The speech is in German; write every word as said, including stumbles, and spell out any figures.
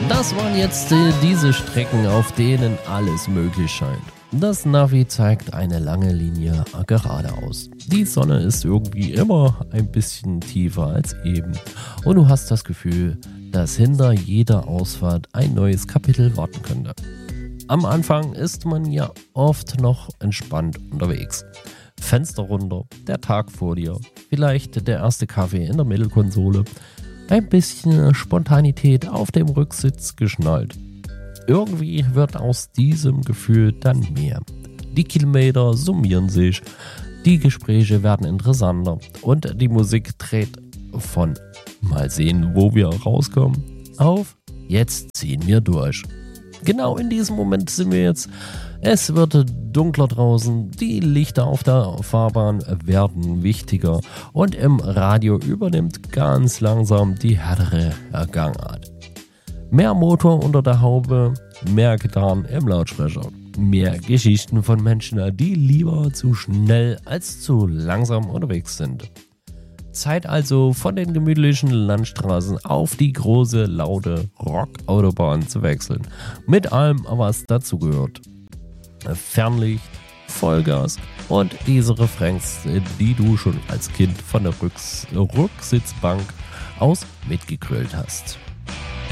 Das waren jetzt äh, diese Strecken, auf denen alles möglich scheint. Das Navi zeigt eine lange Linie geradeaus. Die Sonne ist irgendwie immer ein bisschen tiefer als eben. Und du hast das Gefühl, dass hinter jeder Ausfahrt ein neues Kapitel warten könnte. Am Anfang ist man ja oft noch entspannt unterwegs. Fenster runter, der Tag vor dir, vielleicht der erste Kaffee in der Mittelkonsole, ein bisschen Spontanität auf dem Rücksitz geschnallt. Irgendwie wird aus diesem Gefühl dann mehr. Die Kilometer summieren sich, die Gespräche werden interessanter und die Musik dreht von mal sehen, wo wir rauskommen, auf jetzt ziehen wir durch. Genau in diesem Moment sind wir jetzt. Es wird dunkler draußen, die Lichter auf der Fahrbahn werden wichtiger und im Radio übernimmt ganz langsam die härtere Gangart. Mehr Motor unter der Haube, mehr Gitarren im Lautsprecher, mehr Geschichten von Menschen, die lieber zu schnell als zu langsam unterwegs sind. Zeit also von den gemütlichen Landstraßen auf die große, laute Rockautobahn zu wechseln. Mit allem, was dazugehört. Fernlicht, Vollgas und diese Refrains, die du schon als Kind von der Rücks- Rücksitzbank aus mitgegrölt hast.